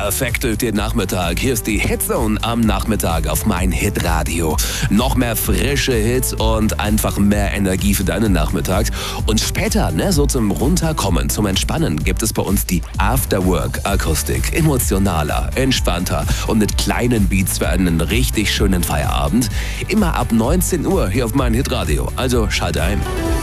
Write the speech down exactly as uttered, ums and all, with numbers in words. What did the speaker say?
perfekt durch den Nachmittag. Hier ist die Hitzone am Nachmittag auf mein Hitradio. Noch mehr frische Hits und einfach mehr Energie für deinen Nachmittag. Und später, ne, so zum Runterkommen, zum Entspannen, gibt es bei uns die Afterwork-Akustik. Emotionaler, entspannter und mit kleinen Beats für einen richtig schönen Feierabend. Immer ab neunzehn Uhr hier auf mein Hitradio. Also schalte ein.